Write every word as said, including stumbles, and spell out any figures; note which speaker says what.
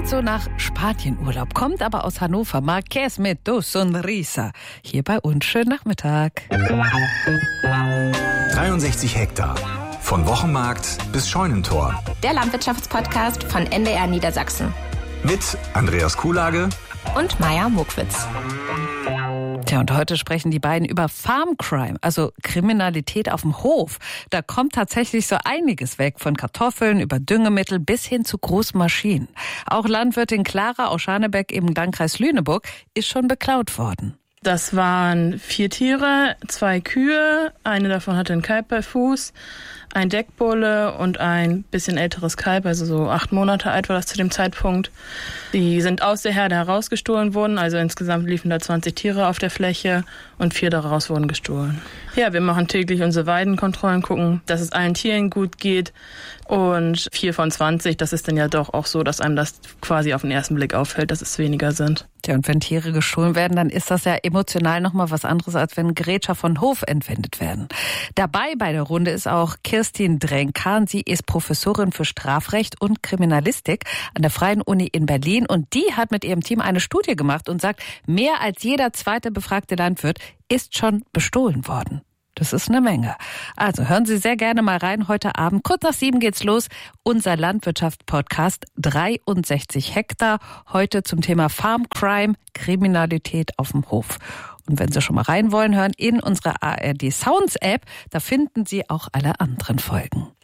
Speaker 1: Klingt so nach Spanienurlaub, kommt aber aus Hannover. Marquez mit Tu Sonrisa. Hier bei uns. Schönen Nachmittag.
Speaker 2: dreiundsechzig Hektar. Von Wochenmarkt bis Scheunentor.
Speaker 3: Der Landwirtschaftspodcast von N D R Niedersachsen.
Speaker 2: Mit Andreas Kuhlage
Speaker 3: und Maja Mokwitz.
Speaker 1: Tja, und heute sprechen die beiden über Farm Crime, also Kriminalität auf dem Hof. Da kommt tatsächlich so einiges weg, von Kartoffeln über Düngemittel bis hin zu großen Maschinen. Auch Landwirtin Clara aus Scharnebeck im Landkreis Lüneburg ist schon beklaut worden.
Speaker 4: Das waren vier Tiere, zwei Kühe, eine davon hatte einen Kalb bei Fuß, ein Deckbulle und ein bisschen älteres Kalb, also so acht Monate alt war das zu dem Zeitpunkt. Die sind aus der Herde herausgestohlen worden, also insgesamt liefen da zwanzig Tiere auf der Fläche und vier daraus wurden gestohlen. Ja, wir machen täglich unsere Weidenkontrollen, gucken, dass es allen Tieren gut geht und vier von zwanzig, das ist dann ja doch auch so, dass einem das quasi auf den ersten Blick auffällt, dass es weniger sind.
Speaker 1: Tja, und wenn Tiere gestohlen werden, dann ist das ja emotional nochmal was anderes, als wenn Geräte von Hof entwendet werden. Dabei bei der Runde ist auch Kirstin Drenkan. Sie ist Professorin für Strafrecht und Kriminalistik an der Freien Uni in Berlin. Und die hat mit ihrem Team eine Studie gemacht und sagt, mehr als jeder zweite befragte Landwirt ist schon bestohlen worden. Das ist eine Menge. Also hören Sie sehr gerne mal rein. Heute Abend, kurz nach sieben geht's los. Unser Landwirtschaftspodcast dreiundsechzig Hektar. Heute zum Thema Farm Crime, Kriminalität auf dem Hof. Und wenn Sie schon mal rein wollen, hören in unsere A R D Sounds App. Da finden Sie auch alle anderen Folgen.